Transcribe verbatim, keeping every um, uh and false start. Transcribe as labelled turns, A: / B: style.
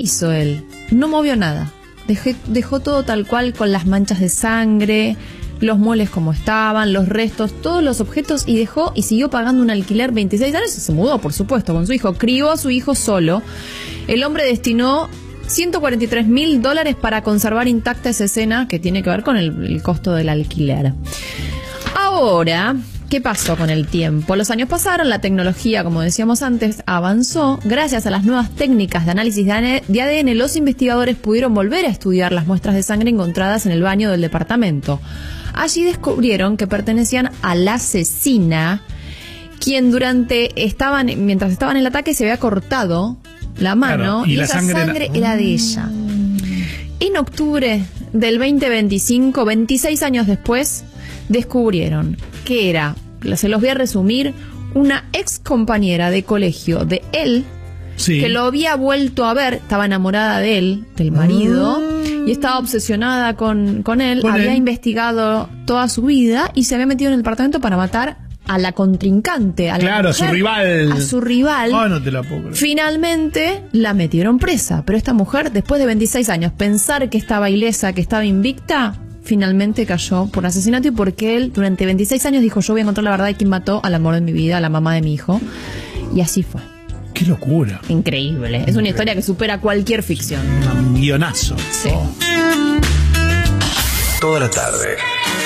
A: hizo él? No movió nada. Dejé, dejó todo tal cual, con las manchas de sangre, los muebles como estaban, los restos, todos los objetos, y dejó y siguió pagando un alquiler veintiséis años y se mudó, por supuesto, con su hijo. Crió a su hijo solo. El hombre destinó ciento cuarenta y tres mil dólares para conservar intacta esa escena que tiene que ver con el, el costo del alquiler. Ahora, ¿qué pasó con el tiempo? Los años pasaron, la tecnología, como decíamos antes, avanzó. Gracias a las nuevas técnicas de análisis de A D N, los investigadores pudieron volver a estudiar las muestras de sangre encontradas en el baño del departamento. Allí descubrieron que pertenecían a la asesina, quien durante estaban, mientras estaban en el ataque se había cortado la mano,
B: claro, y,
A: y
B: la
A: esa
B: sangre,
A: sangre
B: era...
A: era de ella. En octubre del veinte veinticinco, veintiséis años después, descubrieron que era, se los voy a resumir, una ex compañera de colegio de él, sí, que lo había vuelto a ver, estaba enamorada de él, del marido, mm. y estaba obsesionada con, con él, con había él. investigado toda su vida y se había metido en el departamento para matar a la contrincante, a la
B: claro,
A: mujer,
B: a su rival.
A: A su rival.
B: Oh, no te la puedo creer.
A: Finalmente la metieron presa, pero esta mujer, después de veintiséis años, pensar que estaba ilesa, que estaba invicta, finalmente cayó por asesinato, y porque él durante veintiséis años dijo: yo voy a encontrar la verdad de quién mató al amor de mi vida, a la mamá de mi hijo. Y así fue.
B: ¡Qué locura!
A: Increíble. Es Increíble. Una historia que supera cualquier ficción.
B: Un guionazo.
A: Sí.
B: Oh.
C: Toda la tarde